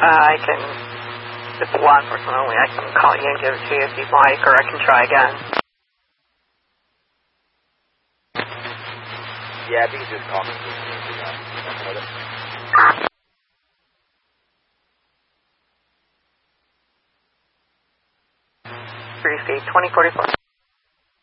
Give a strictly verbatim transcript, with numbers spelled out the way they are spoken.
I can, it's law enforcement only, I can call you and give it to you if you'd like, or I can try again. Yeah, I think it's just common sense. Three feet, twenty forty-four.